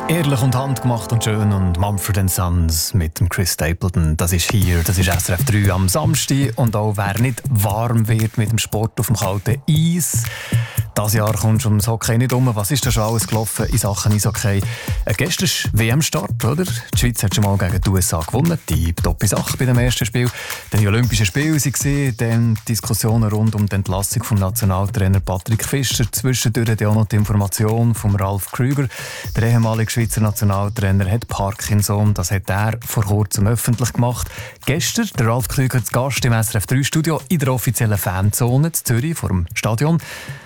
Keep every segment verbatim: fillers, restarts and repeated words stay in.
Ehrlich und handgemacht und schön und Mumford and Sons mit dem Chris Stapleton. Das ist hier, das ist S R F drei am Samstag. Und auch wer nicht warm wird mit dem Sport auf dem kalten Eis. Dieses Jahr kommst du ums Hockey nicht um. Was ist da schon alles gelaufen in Sachen Eishockey? Äh, gestern ist W M-Start, oder? Die Schweiz hat schon mal gegen die U S A gewonnen. Die Top-Sache bei dem ersten Spiel. Dann die Olympischen Spiele waren, dann Diskussionen rund um die Entlassung vom Nationaltrainer Patrick Fischer. Zwischendurch auch noch die Information von Ralf Krüger. Der ehemalige Schweizer Nationaltrainer hat Parkinson. Das hat er vor kurzem öffentlich gemacht. Gestern der Ralf Krüger zu Gast im S R F drei Studio in der offiziellen Fanzone in Zürich vor dem Stadion.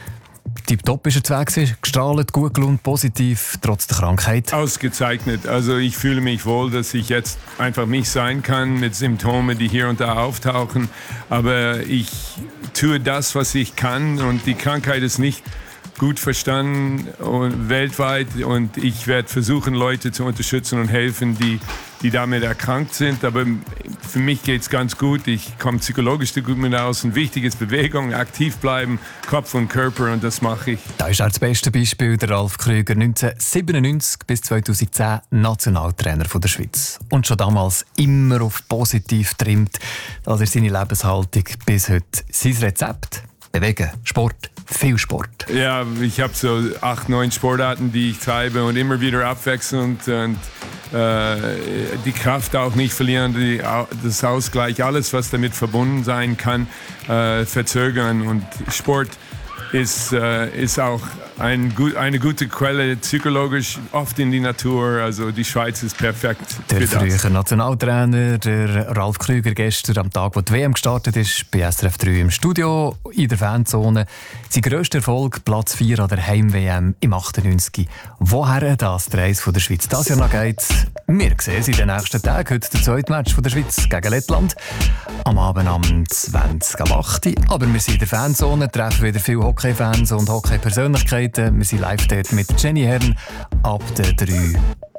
Tipptopp ist er zu Weg, gestrahlt, gut gelaunt, positiv, trotz der Krankheit. Ausgezeichnet. Also ich fühle mich wohl, dass ich jetzt einfach mich sein kann mit Symptomen, die hier und da auftauchen. Aber ich tue das, was ich kann, und die Krankheit ist nicht gut verstanden und weltweit, und ich werde versuchen, Leute zu unterstützen und helfen, die, die damit erkrankt sind. Aber für mich geht es ganz gut. Ich komme psychologisch gut mit aus. Und wichtig ist Bewegung, aktiv bleiben, Kopf und Körper, und das mache ich. Da ist auch das beste Beispiel der Ralf Krüger, neunzehnhundertsiebenundneunzig bis zweitausendzehn Nationaltrainer von der Schweiz. Und schon damals immer auf positiv trimmt. Das ist seine Lebenshaltung bis heute. Sein Rezept? Bewegen, Sport, viel Sport. Ja, ich habe so acht, neun Sportarten, die ich treibe, und immer wieder abwechselnd, und äh, die Kraft auch nicht verlieren, die, das Ausgleich, alles, was damit verbunden sein kann, äh, verzögern. Und Sport ist, äh, ist auch ein, eine gute Quelle, psychologisch, oft in die Natur. Also die Schweiz ist perfekt der für das. Der frühere Nationaltrainer, der Ralf Krüger, gestern am Tag, wo die W M gestartet ist, bei S R F drei im Studio, in der Fanzone. Sein grösster Erfolg, Platz vier an der Heim-W M im achtundneunzig. Woher das, der Reis von der Schweiz? Das Jahr noch geht. Wir sehen es in den nächsten Tagen. Heute der zweite Match von der Schweiz gegen Lettland. Am Abend am zwanzig Uhr acht. Aber wir sind in der Fanzone, treffen wieder viele Hockey-Fans und Hockey-Persönlichkeiten. Wir sind live dort mit Jenny Herren ab der drei